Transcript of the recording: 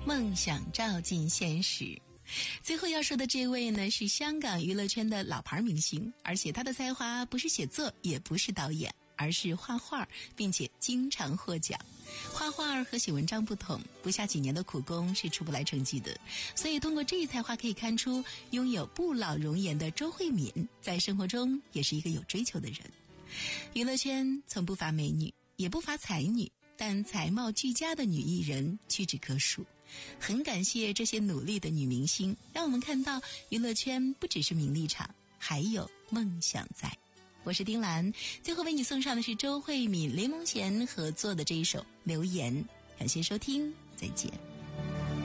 梦想照进现实。最后要说的这位呢，是香港娱乐圈的老牌明星，而且他的才华不是写作，也不是导演，而是画画，并且经常获奖。画画和写文章不同，不下几年的苦功是出不来成绩的，所以通过这一才华可以看出，拥有不老容颜的周慧敏在生活中也是一个有追求的人。娱乐圈从不乏美女，也不乏才女，但才貌俱佳的女艺人屈指可数。很感谢这些努力的女明星，让我们看到娱乐圈不只是名利场，还有梦想在。我是丁兰，最后为你送上的是周慧敏、林梦贤合作的这一首《留言》，感谢收听，再见。